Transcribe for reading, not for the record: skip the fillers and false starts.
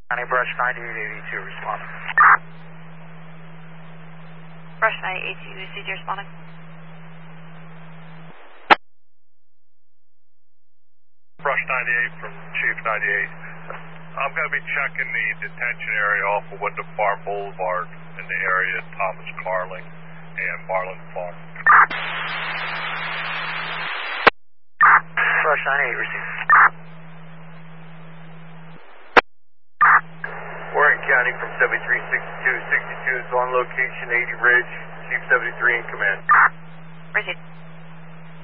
County Brush 9882 responding. Brush 9882, CJ responding. Brush 98 from Chief 98. I'm going to be checking the detention area off of Wyndham Farm Boulevard in the area of Thomas Carling and Marlin Farm. Brush 98 received. Warren County from 7362, 62 is on location, 80 Ridge, Chief 73 in command. Received.